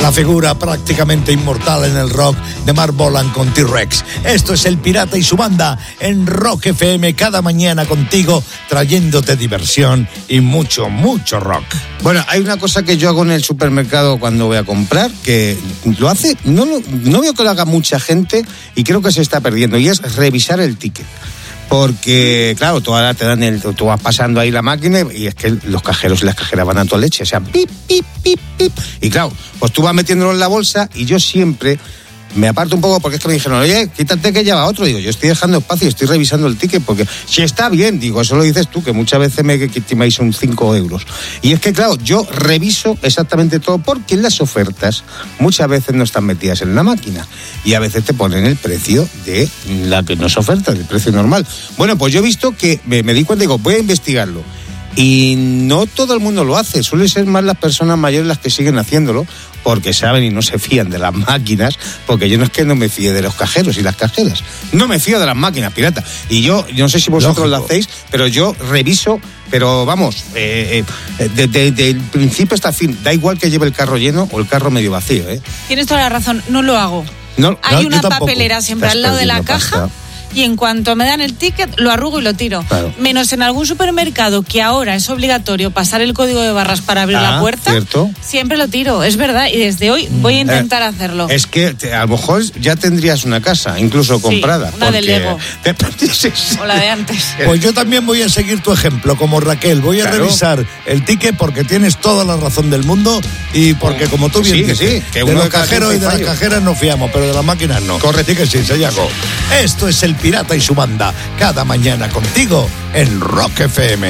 La figura prácticamente inmortal en el rock de Mark Bolan con T-Rex. Esto es El Pirata y su banda en Rock FM, cada mañana contigo, trayéndote diversión y mucho, mucho rock. Bueno, hay una cosa que yo hago en el supermercado cuando voy a comprar, que lo hace, no veo que lo haga mucha gente y creo que se está perdiendo, y es revisar el ticket. Porque, claro, tú ahora tú vas pasando ahí la máquina y es que los cajeros y las cajeras van a toda leche, o sea, pip, pip, pip, pip. Y claro, pues tú vas metiéndolo en la bolsa y yo siempre me aparto un poco porque es que me dijeron, oye, quítate que lleva otro. Digo, yo estoy dejando espacio, estoy revisando el ticket porque si está bien, digo, eso lo dices tú, que muchas veces me estimáis un 5 euros. Y es que, claro, yo reviso exactamente todo porque las ofertas muchas veces no están metidas en la máquina y a veces te ponen el precio de la que no es oferta, del precio normal. Bueno, pues yo he visto que me di cuenta, digo, voy a investigarlo. Y no todo el mundo lo hace, suelen ser más las personas mayores las que siguen haciéndolo porque saben y no se fían de las máquinas, porque yo no es que no me fíe de los cajeros y las cajeras, no me fío de las máquinas, pirata. Y yo no sé si vosotros lo hacéis, pero yo reviso, pero vamos, desde el principio hasta el fin, da igual que lleve el carro lleno o el carro medio vacío. Tienes toda la razón, no lo hago. Hay una papelera siempre al lado de la caja. Y en cuanto me dan el ticket, lo arrugo y lo tiro. Claro. Menos en algún supermercado que ahora es obligatorio pasar el código de barras para abrir la puerta. ¿Cierto? Siempre lo tiro, es verdad. Y desde hoy voy a intentar hacerlo. Es que a lo mejor ya tendrías una casa, incluso comprada. Sí, una del Lego. O la de antes. Pues yo también voy a seguir tu ejemplo, como Raquel. Voy a revisar el ticket porque tienes toda la razón del mundo y porque, como tú bien dices, que de los cajeros y de las cajeras nos fiamos, pero de las máquinas no. Correcto. Que sí, Sayago. Esto es El Pirata y su banda, cada mañana contigo en Rock FM.